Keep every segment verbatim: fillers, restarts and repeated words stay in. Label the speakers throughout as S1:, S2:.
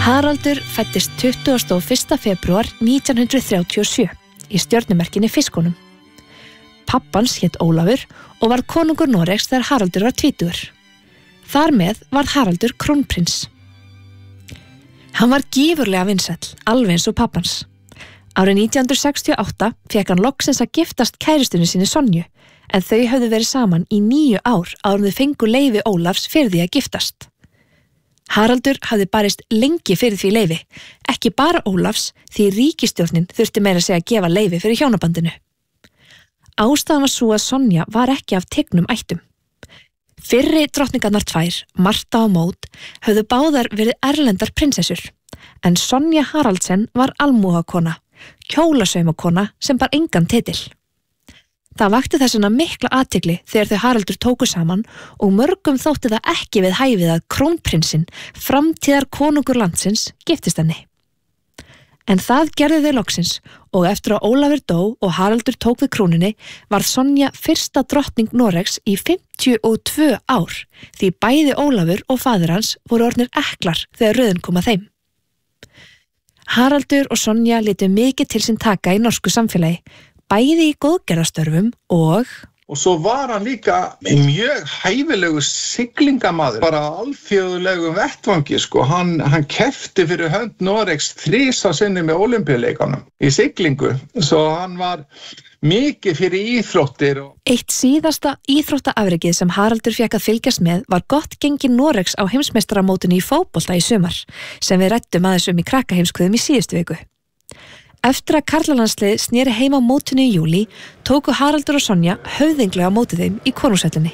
S1: Haraldur fæddist tuttugasta og fyrsta febrúar nítján hundrað þrjátíu og sjö í stjörnumerkinni Fiskunum. Pappans hét Ólafur og var konungur Noregs þegar Haraldur var tvítugur. Þar með varð Haraldur krónprins. Hann var gífurlega vinsæll, alveg eins og pappans. Árið nítján hundrað sextíu og átta fékk hann loksins að giftast kærustunni sinni Sonju, en þau höfðu verið saman í níu ár áður en þau fengu leyfi Ólafs fyrir því að giftast. Haraldur hafði barist lengi fyrir því leyfi, ekki bara Ólafs því ríkisstjórnin þurfti meira að segja að gefa leyfi fyrir hjónabandinu. Ástæðan var svo að Sonja var ekki af tignum ættum. Fyrri drottningarnar tvær, Marta og Mót, höfðu báðar verið erlendar prinsessur, en Sonja Haraldsen var almúgakona, kjólasaumakona sem bar engan titil. Það vakti þessuna mikla athygli þegar þau Haraldur tóku saman og mörgum þótti það ekki við hæfið að krónprinsinn, framtíðar konungur landsins, giftist henni. En það gerði þau loksins og eftir að Ólafur dó og Haraldur tók við krúninni varð Sonja fyrsta drottning Noregs í fimmtíu og tvö ár því bæði Ólafur og faðir hans voru orðnir eklar þegar röðin kom að þeim. Haraldur og Sonja litu mikið til sín taka í norsku samfélagi, bæði í góðgerðastörfum og...
S2: Og svo var hann líka mjög hæfilegu siglingamaður, bara alþjóðlegu vettvangi, sko. Hann, hann keppti fyrir hönd Noregs þrisvar sinnum með Ólympíuleikunum í siglingu, svo hann var mikið fyrir íþróttir.
S1: Eitt síðasta íþróttaafrekið sem Haraldur fékk að fylgjast með var gott gengi Noregs á heimsmeistaramótinu í fótbolta í sumar, sem við ræddum aðeins um í Krakkaheimskvöðum í síðustu viku. Eftir að karlalandslið sneri heim á mótinu í júlí, tóku Haraldur og Sonja höfðinglega á móti þeim í konungshöllinni.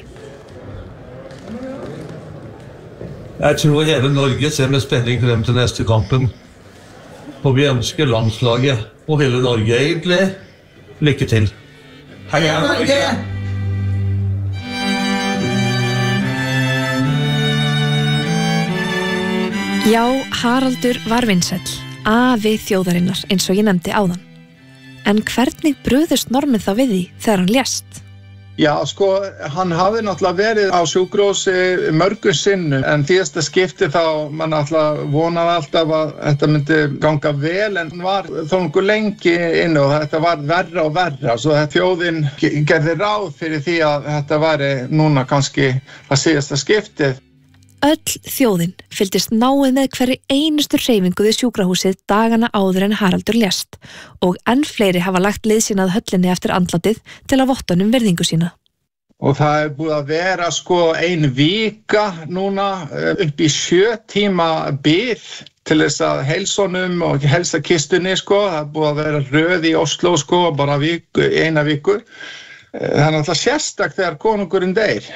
S3: Jeg tror hele Norge ser med spenning frem til neste kampen. Og vi ønsker landslaget og hele Norge egentlig lykke til. Heia Norge!
S1: Já, Haraldur var vinsæll. Afi þjóðarinnar eins og ég nefndi áðan. En hvernig brugðust Normin þá við því þegar hann lést?
S2: Já, sko, hann hafði náttúrulega verið á sjúkrahúsi mörgum sinnum, en síðasta skipti þá mann náttúrulega vonaði alltaf að þetta myndi ganga vel, en hann var þó nokkuð lengi inni og þetta var verra og verra, svo þjóðin gerði ráð fyrir því að þetta væri núna kannski að síðasta skiptið.
S1: Öll þjóðin fylgdist náið með hverri einustu hreyfingu við sjúkrahúsið dagana áður en Haraldur lést og enn fleiri hafa lagt lið sína að höllinni eftir andlátið til að votta honum virðingu sína.
S2: Og það er búið að vera sko ein vika núna upp í sjö tíma bið til þess að heilsa honum og helsa kistunni sko. Það er búið að vera röð í Oslo sko bara viku, eina viku. Það er náttúrulega sérstakt þegar konungurinn deyr.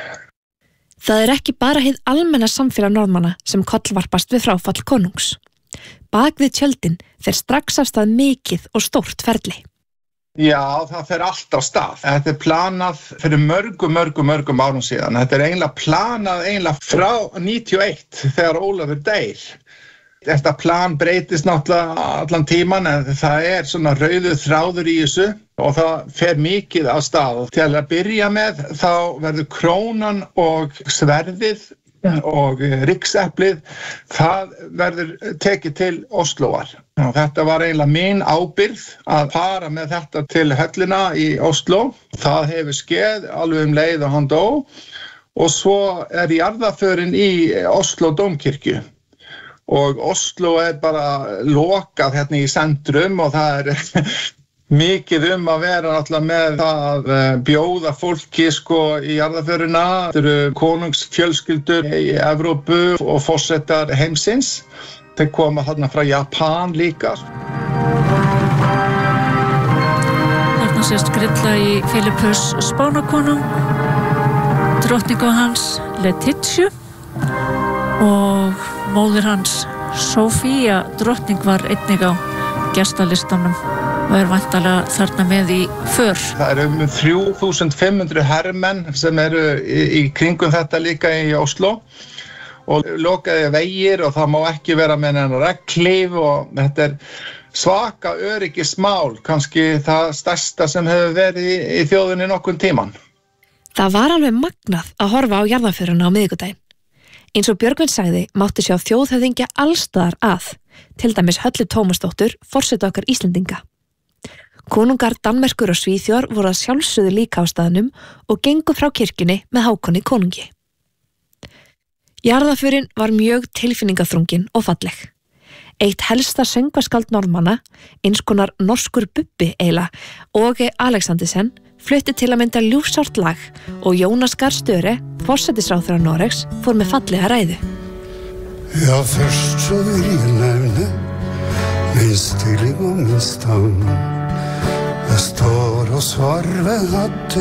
S1: Það er ekki bara hið almenna samfélag norðmanna sem kollvarpast við fráfall konungs. Bak við tjöldin fer strax af stað mikið og stórt ferli.
S2: Já, það fer allt á stað. Þetta er planað fyrir mörgum, mörgum, mörgum árum síðan. Þetta er eiginlega planað eiginlega frá níutíu og eitt þegar Ólafur deyr. Þetta plan breytist náttúrulega allan tíman en það er svona rauður þráður í þessu og það fer mikið á stað. Til að byrja með þá verður krónan og sverðið og rykseplið, það verður tekið til Osloar. Og þetta var eiginlega mín ábyrgð að fara með þetta til höllina í Oslo. Það hefur skeð alveg um leið og hann dó og svo er jarðarförin í Oslo dómkirkju. Og Oslo er bara lokað hérna í centrum og það er mikið um að vera náttúrulega með það að bjóða fólki sko í jarðarförina. Þetta eru konungsfjölskyldur í Evrópu og forsetar heimsins. Þeir koma þarna frá Japan líka.
S4: Þarna sést grilla í Filippus Spánakonung, drottningu hans Letitju og móðir hans Sofía drottning var einnig á gestalistanum og er væntanlega þarna með í för.
S2: Það eru um þrjú þúsund fimm hundruð hermenn sem eru í, í kringum þetta líka í Oslo og lokaði vegir og það má ekki vera með neina regnhlíf og þetta er svaka öryggismál, kannski það stærsta sem hefur verið í, í þjóðinni nokkurn tíman.
S1: Það var alveg magnað að horfa á jarðarförina á miðvikudaginn. Eins og Björgvin sagði mátti sjá þjóðhöfðingja allstaðar að, til dæmis Höllu Tómasdóttur, forseta okkar Íslendinga. Konungar Danmerkur og Svíþjóðar voru að sjálfsögðu líka á staðnum og gengu frá kirkjunni með Hákoni konungi. Jarðarförin var mjög tilfinningaþrungin og falleg. Eitt helsta söngvaskald Norðmanna, eins konar norskur Bubbi eila, Åge Alexandersen, flutti til að mynda ljúfsárt lag og Jonas Gahr Støre, forsætisráðherra Noregs, fór með fallega ræðu.
S5: Ja, først så vil jeg nevne min stilling og min stand. Jeg står og svarver at